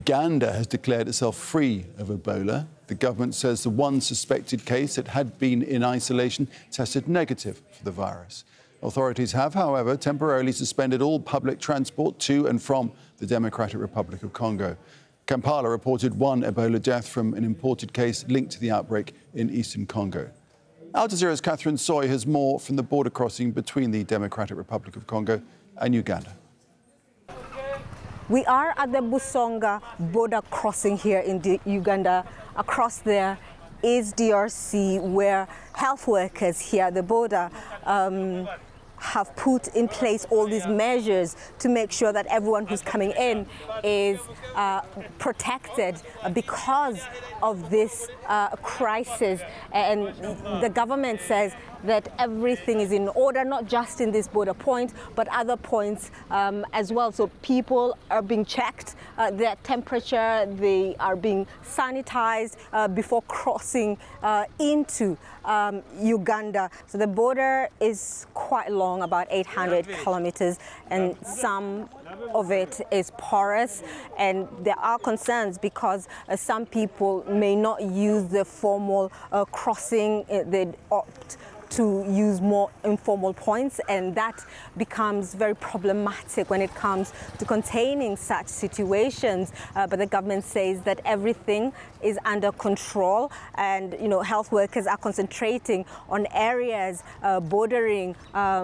Uganda has declared itself free of Ebola. The government says the one suspected case that had been in isolation tested negative for the virus. Authorities have, however, temporarily suspended all public transport to and from the Democratic Republic of Congo. Kampala reported one Ebola death from an imported case linked to the outbreak in eastern Congo. Al Jazeera's Catherine Soy has more from the border crossing between the Democratic Republic of Congo and Uganda. We are at the Busonga border crossing here in Uganda. Across there is DRC, where health workers here at the border have put in place all these measures to make sure that everyone who's coming in is protected because of this crisis. And the government says that everything is in order, not just in this border point, but other points as well. So people are being checked, their temperature, they are being sanitized before crossing into Uganda. So the border is quite long, about 800 kilometers, and some of it is porous, and there are concerns because some people may not use the formal crossing. They opt to use more informal points, and that becomes very problematic when it comes to containing such situations. But the government says that everything is under control, and health workers are concentrating on areas bordering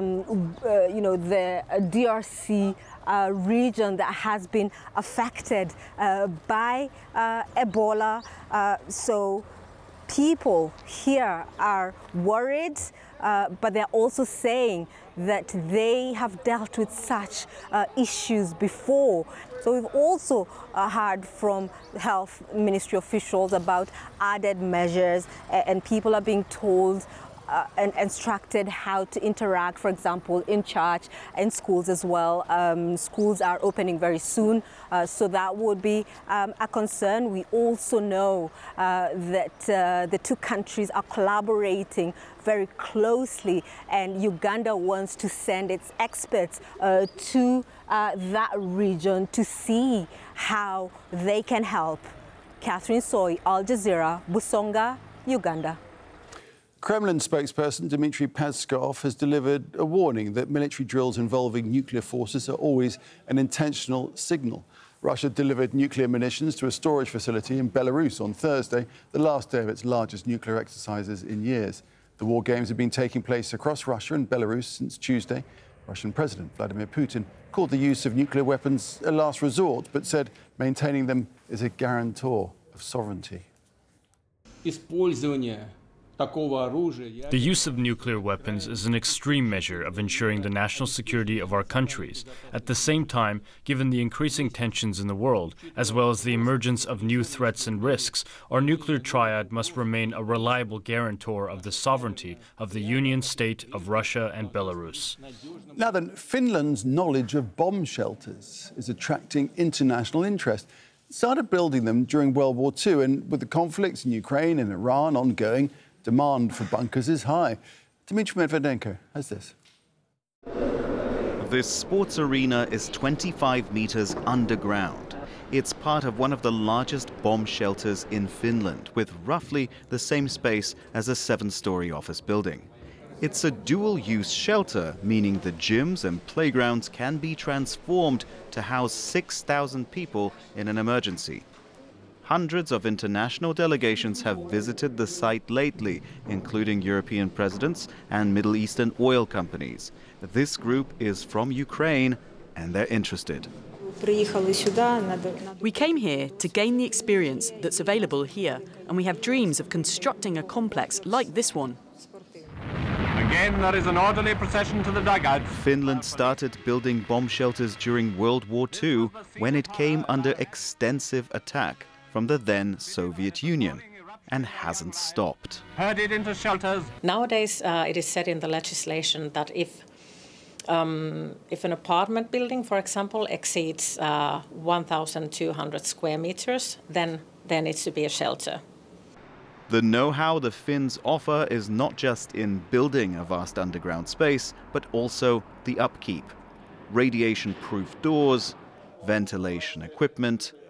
the DRC region that has been affected by Ebola. So people here are worried, but they're also saying that they have dealt with such issues before. So we've also heard from health ministry officials about added measures, and people are being told and instructed how to interact, for example, in church and schools as well. Schools are opening very soon, so that would be a concern. We also know that the two countries are collaborating very closely, and Uganda wants to send its experts to that region to see how they can help. Catherine Soy, Al Jazeera, Busonga, Uganda. Kremlin spokesperson Dmitry Peskov has delivered a warning that military drills involving nuclear forces are always an intentional signal. Russia delivered nuclear munitions to a storage facility in Belarus on Thursday, the last day of its largest nuclear exercises in years. The war games have been taking place across Russia and Belarus since Tuesday. Russian President Vladimir Putin called the use of nuclear weapons a last resort, but said maintaining them is a guarantor of sovereignty. The use of nuclear weapons is an extreme measure of ensuring the national security of our countries. At the same time, given the increasing tensions in the world, as well as the emergence of new threats and risks, our nuclear triad must remain a reliable guarantor of the sovereignty of the Union State of Russia and Belarus. Now then, Finland's knowledge of bomb shelters is attracting international interest. It started building them during World War II, and with the conflicts in Ukraine and Iran ongoing, demand for bunkers is high. Dmitry Medvedenko has this. This sports arena is 25 meters underground. It's part of one of the largest bomb shelters in Finland, with roughly the same space as a 7-story office building. It's a dual-use shelter, meaning the gyms and playgrounds can be transformed to house 6,000 people in an emergency. Hundreds of international delegations have visited the site lately, including European presidents and Middle Eastern oil companies. This group is from Ukraine, and they're interested. We came here to gain the experience that's available here, and we have dreams of constructing a complex like this one. Again, there is an orderly procession to the dugout. Finland started building bomb shelters during World War II, when it came under extensive attack from the then Soviet Union, and hasn't stopped. Herded into shelters. Nowadays, it is said in the legislation that if an apartment building, for example, exceeds 1,200 square meters, then there needs to be a shelter. The know-how the Finns offer is not just in building a vast underground space, but also the upkeep. Radiation-proof doors, ventilation equipment,